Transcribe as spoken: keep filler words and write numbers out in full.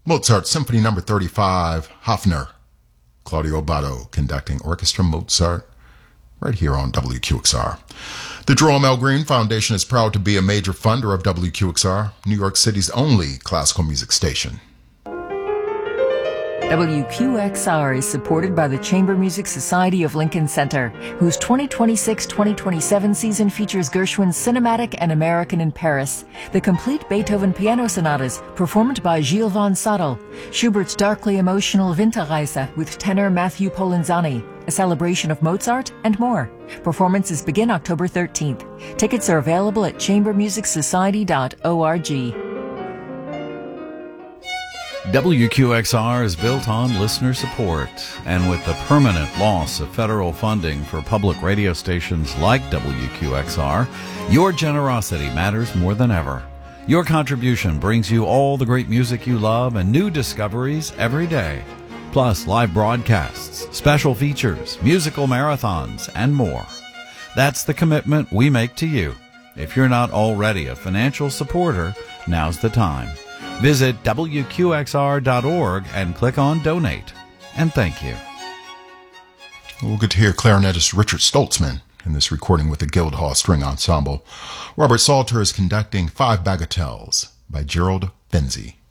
Mozart Symphony Number thirty-five, Hafner. Claudio Batto conducting Orchestra Mozart right here on W Q X R. The Jerome L. Green Foundation is proud to be a major funder of W Q X R, New York City's only classical music station. W Q X R is supported by the Chamber Music Society of Lincoln Center, whose twenty twenty-six twenty twenty-seven season features Gershwin's Cinematic and American in Paris, the complete Beethoven piano sonatas performed by Gilles von Sadel, Schubert's darkly emotional Winterreise with tenor Matthew Polenzani, a celebration of Mozart, and more. Performances begin October thirteenth. Tickets are available at chamber music society dot org. W Q X R is built on listener support, and with the permanent loss of federal funding for public radio stations like W Q X R, your generosity matters more than ever. Your contribution brings you all the great music you love and new discoveries every day, plus live broadcasts, special features, musical marathons, and more. That's the commitment we make to you. If you're not already a financial supporter, now's the time. Visit W Q X R dot org and click on Donate. And thank you. We'll get to hear clarinetist Richard Stoltzman in this recording with the Guildhall String Ensemble. Robert Salter is conducting Five Bagatelles by Gerald Finzi.